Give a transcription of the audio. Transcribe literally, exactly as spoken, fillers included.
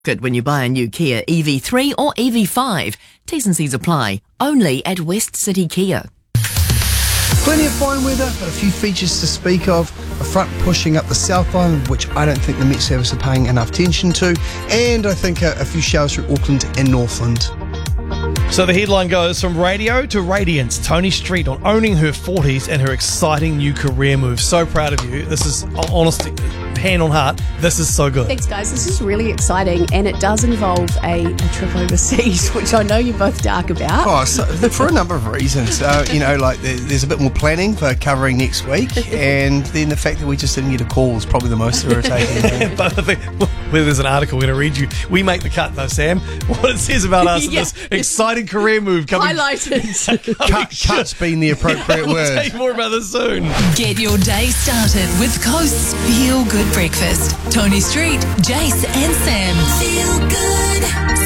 Good when you buy a new Kia E V three or E V five. T's and C's apply. Only at West City Kia. Plenty of fine weather, but a few features to speak of. A front pushing up the South Island, which I don't think the Met Service are paying enough attention to. And I think a, a few showers through Auckland and Northland. So the headline goes, from radio to radiance, Tony Street on owning her forties and her exciting new career move. So proud of you. This is, honestly, hand on heart, this is so good. Thanks, guys. This is really exciting, and it does involve a, a trip overseas, which I know you're both dark about. Oh, so, for a number of reasons. Uh, you know, like there, there's a bit more planning for covering next week, and then the fact that we just didn't get a call is probably the most irritating thing. But I think, well, there's an article we're going to read you. We make the cut, though, Sam. What it says about us in Yeah. this exciting career move coming. Highlighted. Cut, cut's been the appropriate We'll word. tell you more about this soon. Get your day started with Coast's Feel Good Breakfast. Tony Street, Jace and Sam.